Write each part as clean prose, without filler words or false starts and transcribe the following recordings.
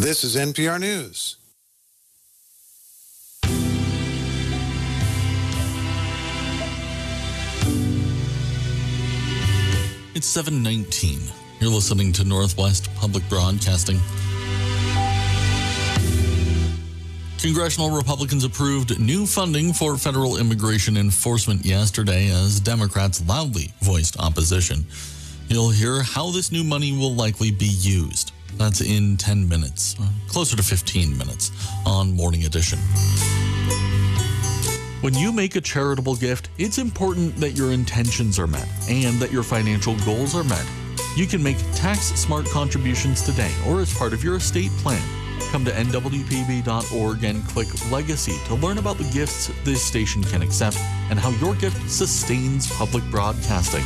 This is NPR News. It's 7:19. You're listening to Northwest Public Broadcasting. Congressional Republicans approved new funding for federal immigration enforcement yesterday as Democrats loudly voiced opposition. You'll hear how this new money will likely be used. That's in 10 minutes, closer to 15 minutes, on Morning Edition. When you make a charitable gift, it's important that your intentions are met and that your financial goals are met. You can make tax-smart contributions today or as part of your estate plan. Come to nwpb.org and click Legacy to learn about the gifts this station can accept and how your gift sustains public broadcasting.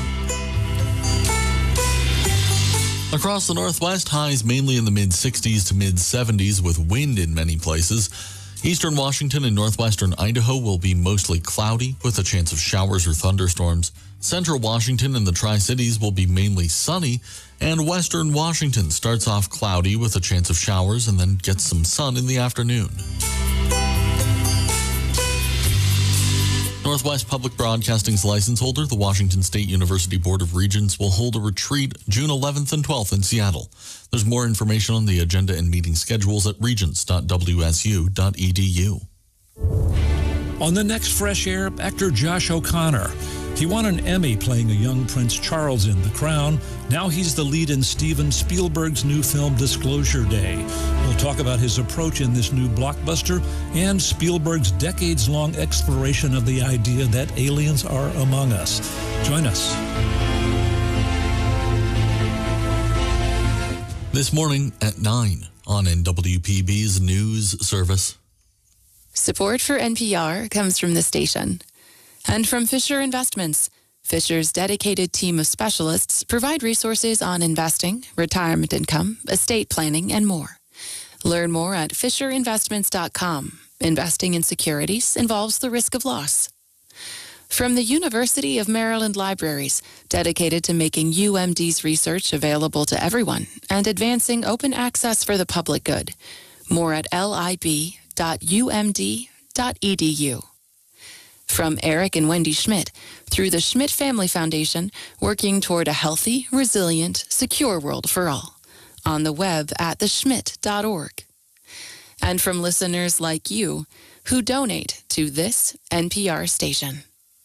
Across the Northwest, highs mainly in the mid-60s to mid-70s with wind in many places. Eastern Washington and northwestern Idaho will be mostly cloudy with a chance of showers or thunderstorms. Central Washington and the Tri-Cities will be mainly sunny, and western Washington starts off cloudy with a chance of showers and then gets some sun in the afternoon. Northwest Public Broadcasting's license holder, the Washington State University Board of Regents, will hold a retreat June 11th and 12th in Seattle. There's more information on the agenda and meeting schedules at regents.wsu.edu. On the next Fresh Air, actor Josh O'Connor. He won an Emmy playing a young Prince Charles in The Crown. Now he's the lead in Steven Spielberg's new film Disclosure Day. We'll talk about his approach in this new blockbuster and Spielberg's decades-long exploration of the idea that aliens are among us. Join us. This morning at 9 on NWPB's News Service. Support for NPR comes from the station and from Fisher Investments. Fisher's dedicated team of specialists provide resources on investing, retirement income, estate planning, and more. Learn more at FisherInvestments.com. Investing in securities involves the risk of loss. From the University of Maryland Libraries, dedicated to making UMD's research available to everyone and advancing open access for the public good. More at lib.umd.edu. From Eric and Wendy Schmidt, through the Schmidt Family Foundation, working toward a healthy, resilient, secure world for all. On the web at theschmidt.org. And from listeners like you who donate to this NPR station.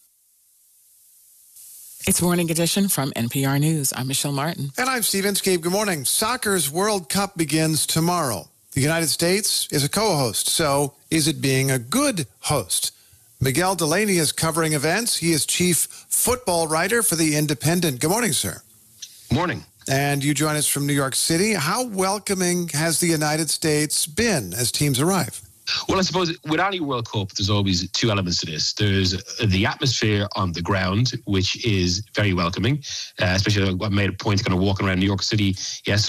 It's Morning Edition from NPR News. I'm Michelle Martin. And I'm Steve Inskeep. Good morning. Soccer's World Cup begins tomorrow. The United States is a co-host, so is it being a good host? Miguel Delaney is covering events. He is chief football writer for The Independent. Good morning, sir. Morning. And you join us from New York City. How welcoming has the United States been as teams arrive? Well, I suppose with any World Cup, there's always two elements to this. There's the atmosphere on the ground, which is very welcoming, especially I made a point kind of walking around New York City yesterday.